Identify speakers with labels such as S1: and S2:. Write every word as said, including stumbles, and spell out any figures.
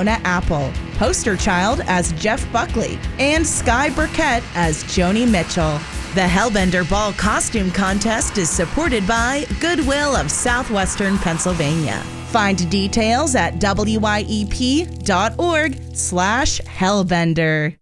S1: Fiona Apple, poster child as Jeff Buckley, and Sky Burkett as Joni Mitchell. The Hellbender Ball Costume Contest is supported by Goodwill of Southwestern Pennsylvania. Find details at W I E P dot org slash Hellbender.